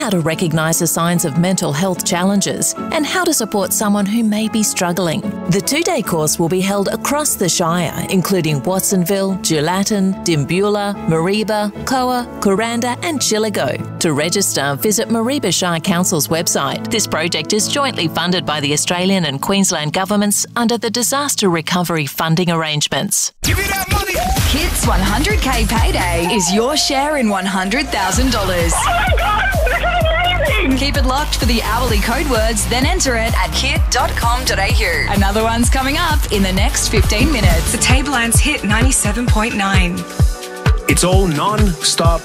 how to recognise the signs of mental health challenges, and how to support someone who may be struggling. The 2-day course will be held across the Shire, including Watsonville, Gelatin, Dimbula, Mareeba, Koa, Kuranda and Chillago. To register, visit Mareeba Shire Council's website. This project is jointly funded by the Australian and Queensland governments under the Disaster Recovery Funding Arrangements. Give me that money! KITS 100K Payday is your share in $100,000. Oh my God, this is amazing! Keep it locked for the hourly code words, then enter it at kit.com.au. Another one's coming up in the next 15 minutes. The Tablelands Hit 97.9. It's all non-stop